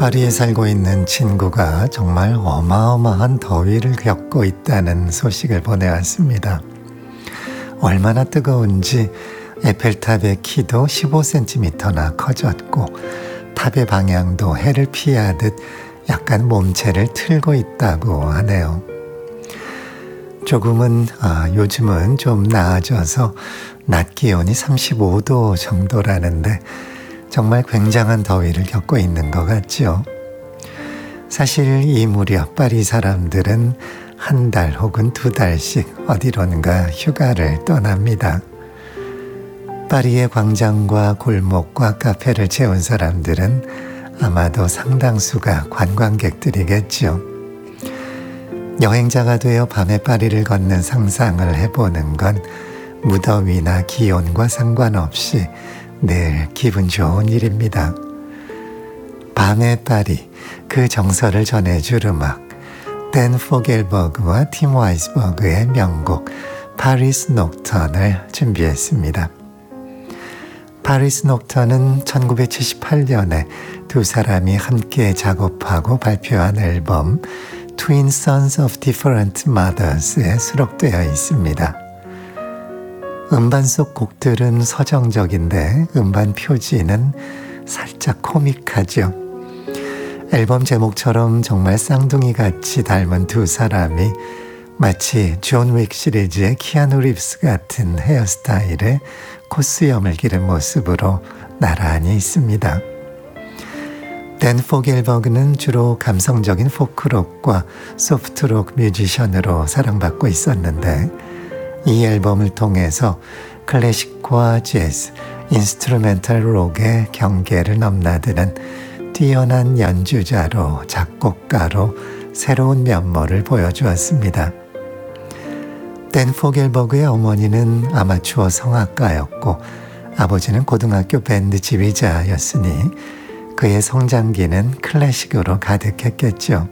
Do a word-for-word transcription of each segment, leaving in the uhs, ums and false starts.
파리에 살고 있는 친구가 정말 어마어마한 더위를 겪고 있다는 소식을 보내왔습니다. 얼마나 뜨거운지 에펠탑의 키도 십오 센티미터나 커졌고 탑의 방향도 해를 피하듯 약간 몸체를 틀고 있다고 하네요. 조금은 아, 요즘은 좀 나아져서 낮 기온이 삼십오 도 정도라는데 정말 굉장한 더위를 겪고 있는 것 같죠. 사실 이 무렵 파리 사람들은 한 달 혹은 두 달씩 어디론가 휴가를 떠납니다. 파리의 광장과 골목과 카페를 채운 사람들은 아마도 상당수가 관광객들이겠죠. 여행자가 되어 밤에 파리를 걷는 상상을 해보는 건 무더위나 기온과 상관없이 늘 기분 좋은 일입니다. 밤의 파리, 그 정서를 전해줄 음악, 댄 포겔버그와 팀 와이스버그의 명곡 파리스 녹턴을 준비했습니다. 파리스 녹턴은 천구백칠십팔 년에 두 사람이 함께 작업하고 발표한 앨범 Twin Sons of Different Mothers에 수록되어 있습니다. 음반 속 곡들은 서정적인데 음반 표지는 살짝 코믹하죠. 앨범 제목처럼 정말 쌍둥이같이 닮은 두 사람이 마치 존 윅 시리즈의 키아누 리브스 같은 헤어스타일에 코스염을 기른 모습으로 나란히 있습니다. 댄 포겔버그는 주로 감성적인 포크록과 소프트록 뮤지션으로 사랑받고 있었는데 이 앨범을 통해서 클래식과 재즈, 인스트루멘탈 록의 경계를 넘나드는 뛰어난 연주자로 작곡가로 새로운 면모를 보여주었습니다. 댄 포겔버그의 어머니는 아마추어 성악가였고 아버지는 고등학교 밴드 지휘자였으니 그의 성장기는 클래식으로 가득했겠죠.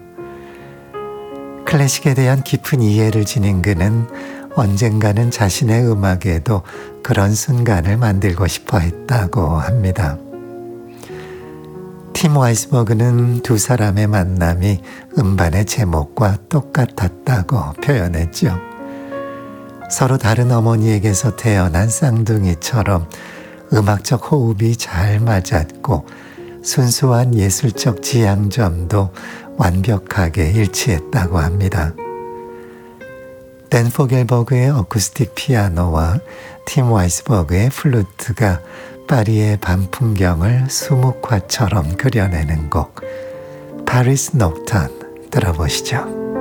클래식에 대한 깊은 이해를 지닌 그는 언젠가는 자신의 음악에도 그런 순간을 만들고 싶어 했다고 합니다. 팀 와이스버그는 두 사람의 만남이 음반의 제목과 똑같았다고 표현했죠. 서로 다른 어머니에게서 태어난 쌍둥이처럼 음악적 호흡이 잘 맞았고 순수한 예술적 지향점도 완벽하게 일치했다고 합니다. 댄 포겔버그의 어쿠스틱 피아노와 팀 와이스버그의 플루트가 파리의 밤 풍경을 수묵화처럼 그려내는 곡 파리스 녹턴 들어보시죠.